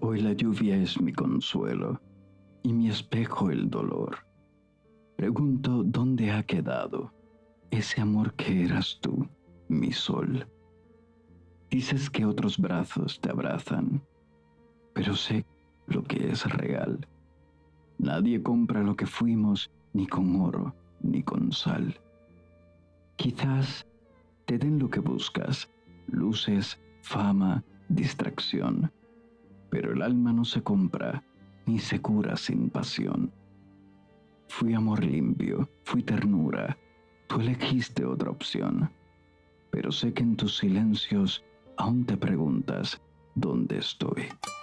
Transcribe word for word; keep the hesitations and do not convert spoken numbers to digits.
Hoy la lluvia es mi consuelo y mi espejo el dolor. Pregunto dónde ha quedado ese amor que eras tú, mi sol. Dices que otros brazos te abrazan, pero sé lo que es real. Nadie compra lo que fuimos ni con oro ni con sal. Quizás te den lo que buscas, luces, fama, distracción, pero el alma no se compra ni se cura sin pasión. Fui amor limpio, fui ternura, tú elegiste otra opción, pero sé que en tus silencios aún te preguntas dónde estoy.